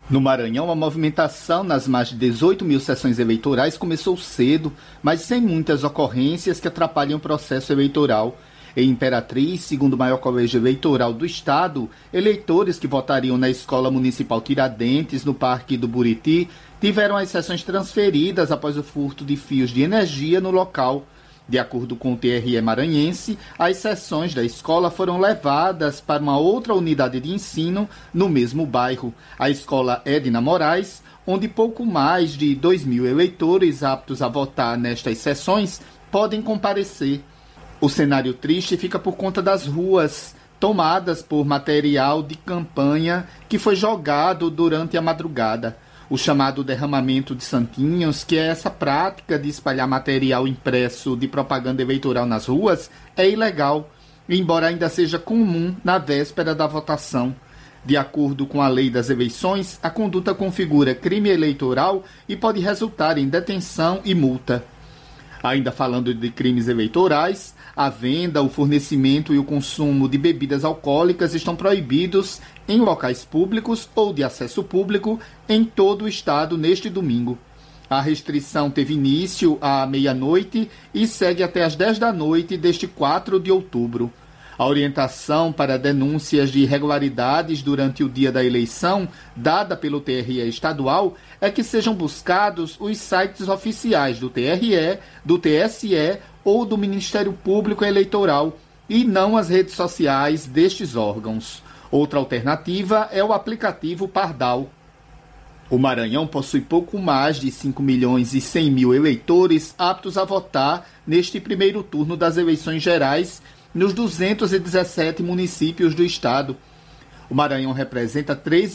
No Maranhão, a movimentação nas mais de 18 mil sessões eleitorais começou cedo, mas sem muitas ocorrências que atrapalhem o processo eleitoral. Em Imperatriz, segundo o maior colégio eleitoral do estado, eleitores que votariam na Escola Municipal Tiradentes, no Parque do Buriti, tiveram as sessões transferidas após o furto de fios de energia no local. De acordo com o TRE maranhense, as sessões da escola foram levadas para uma outra unidade de ensino no mesmo bairro, a Escola Edna Moraes, onde pouco mais de 2 mil eleitores aptos a votar nestas sessões podem comparecer. O cenário triste fica por conta das ruas, tomadas por material de campanha que foi jogado durante a madrugada. O chamado derramamento de santinhos, que é essa prática de espalhar material impresso de propaganda eleitoral nas ruas, é ilegal, embora ainda seja comum na véspera da votação. De acordo com a lei das eleições, a conduta configura crime eleitoral e pode resultar em detenção e multa. Ainda falando de crimes eleitorais, a venda, o fornecimento e o consumo de bebidas alcoólicas estão proibidos em locais públicos ou de acesso público em todo o estado neste domingo. A restrição teve início à meia-noite e segue até às 10 da noite deste 4 de outubro. A orientação para denúncias de irregularidades durante o dia da eleição, dada pelo TRE estadual, é que sejam buscados os sites oficiais do TRE, do TSE ou do Ministério Público Eleitoral, e não as redes sociais destes órgãos. Outra alternativa é o aplicativo Pardal. O Maranhão possui pouco mais de 5 milhões e 100 mil eleitores aptos a votar neste primeiro turno das eleições gerais nos 217 municípios do estado. O Maranhão representa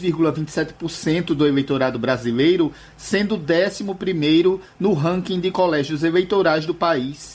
3,27% do eleitorado brasileiro, sendo o 11º no ranking de colégios eleitorais do país.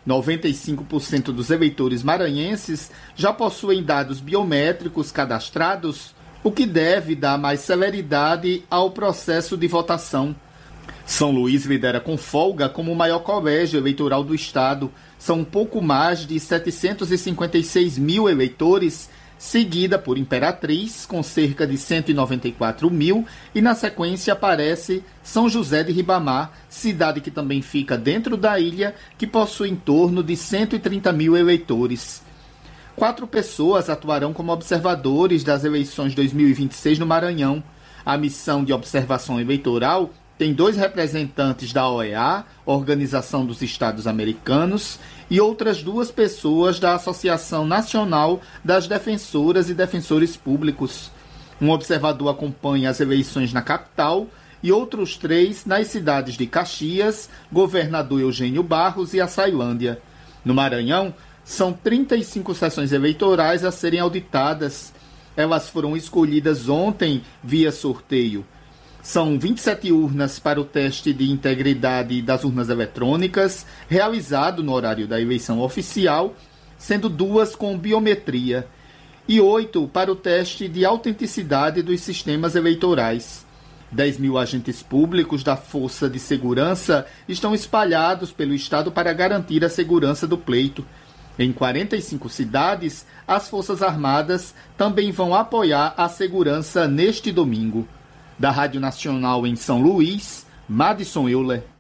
95% dos eleitores maranhenses já possuem dados biométricos cadastrados, o que deve dar mais celeridade ao processo de votação. São Luís lidera com folga como o maior colégio eleitoral do estado. São um pouco mais de 756 mil eleitores, seguida por Imperatriz, com cerca de 194 mil, e na sequência aparece São José de Ribamar, cidade que também fica dentro da ilha, que possui em torno de 130 mil eleitores. 4 pessoas atuarão como observadores das eleições 2026 no Maranhão. A missão de observação eleitoral tem 2 representantes da OEA, Organização dos Estados Americanos, e outras 2 pessoas da Associação Nacional das Defensoras e Defensores Públicos. Um observador acompanha as eleições na capital e outros 3 nas cidades de Caxias, Governador Eugênio Barros e Açailândia. No Maranhão, são 35 sessões eleitorais a serem auditadas. Elas foram escolhidas ontem via sorteio. São 27 urnas para o teste de integridade das urnas eletrônicas, realizado no horário da eleição oficial, sendo 2 com biometria, e 8 para o teste de autenticidade dos sistemas eleitorais. 10 mil agentes públicos da Força de Segurança estão espalhados pelo estado para garantir a segurança do pleito. Em 45 cidades, as Forças Armadas também vão apoiar a segurança neste domingo. Da Rádio Nacional em São Luís, Madison Euler.